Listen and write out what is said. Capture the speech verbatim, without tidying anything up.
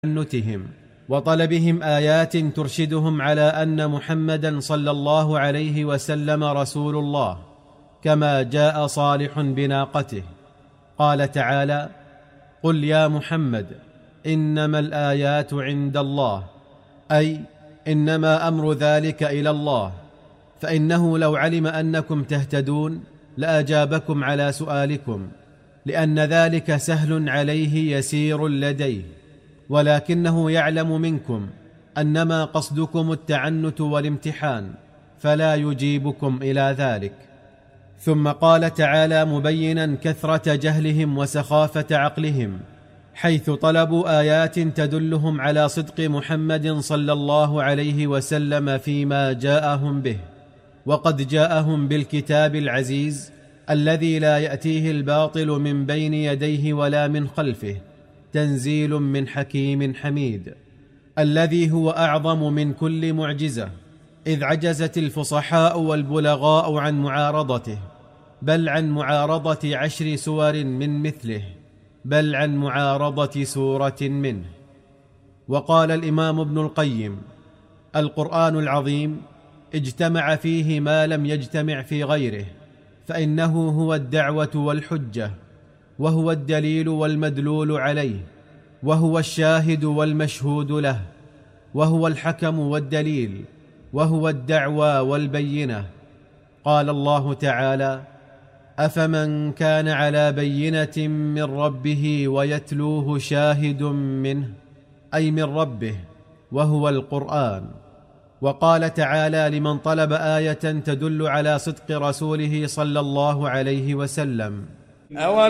تعنتهم وطلبهم آيات ترشدهم على أن محمدا صلى الله عليه وسلم رسول الله، كما جاء صالح بناقته. قال تعالى: قل يا محمد إنما الآيات عند الله، أي إنما أمر ذلك إلى الله، فإنه لو علم أنكم تهتدون لأجابكم على سؤالكم، لأن ذلك سهل عليه يسير لديه، ولكنه يعلم منكم أنما قصدكم التعنت والامتحان، فلا يجيبكم إلى ذلك. ثم قال تعالى مبينا كثرة جهلهم وسخافة عقلهم، حيث طلبوا آيات تدلهم على صدق محمد صلى الله عليه وسلم فيما جاءهم به، وقد جاءهم بالكتاب العزيز الذي لا يأتيه الباطل من بين يديه ولا من خلفه، تنزيل من حكيم حميد، الذي هو أعظم من كل معجزة، إذ عجزت الفصحاء والبلغاء عن معارضته، بل عن معارضة عشر سور من مثله، بل عن معارضة سورة منه. وقال الإمام ابن القيم: القرآن العظيم اجتمع فيه ما لم يجتمع في غيره، فإنه هو الدعوة والحجة، وهو الدليل والمدلول عليه، وهو الشاهد والمشهود له، وهو الحكم والدليل، وهو الدعوى والبينة. قال الله تعالى: أفمن كان على بينة من ربه ويتلوه شاهد منه، أي من ربه، وهو القرآن. وقال تعالى لمن طلب آية تدل على صدق رسوله صلى الله عليه وسلم: